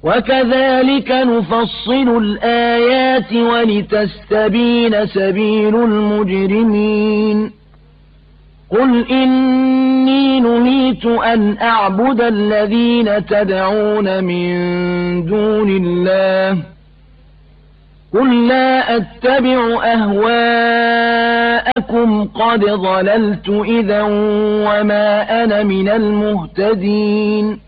وكذلك نفصل الآيات ولتستبين سبيل المجرمين قل إني نهيت أن أعبد الذين تدعون من دون الله قل لا أتبع أهواءكم قد ضللت إذا وما أنا من المهتدين